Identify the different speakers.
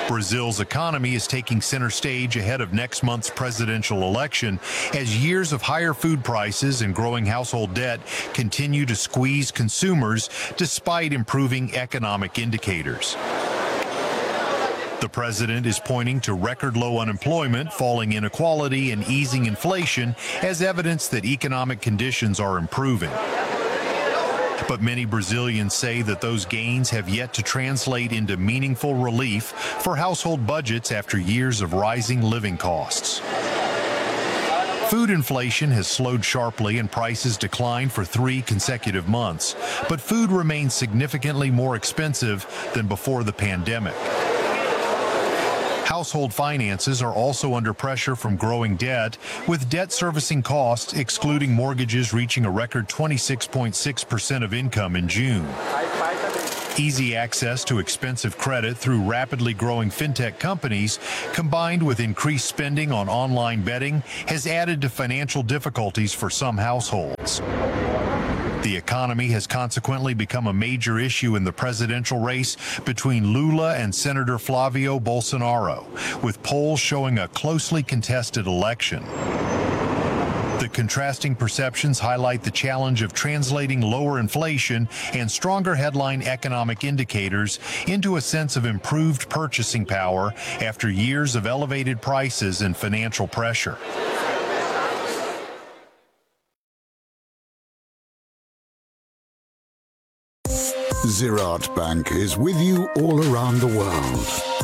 Speaker 1: Brazil's economy is taking center stage ahead of next month's presidential election as years of higher food prices and growing household debt continue to squeeze consumers despite improving economic indicators. The president is pointing to record low unemployment, falling inequality, and easing inflation as evidence that economic conditions are improving. But many Brazilians say that those gains have yet to translate into meaningful relief for household budgets after years of rising living costs. Food inflation has slowed sharply and prices declined for 3 consecutive months, but food remains significantly more expensive than before the pandemic. Household finances are also under pressure from growing debt, with debt servicing costs, excluding mortgages, reaching a record 26.6% of income in June. Easy access to expensive credit through rapidly growing fintech companies, combined with increased spending on online betting, has added to financial difficulties for some households. The economy has consequently become a major issue in the presidential race between Lula and Senator Flavio Bolsonaro, with polls showing a closely contested election. The contrasting perceptions highlight the challenge of translating lower inflation and stronger headline economic indicators into a sense of improved purchasing power after years of elevated prices and financial pressure.
Speaker 2: Ziraat Bank is with you all around the world.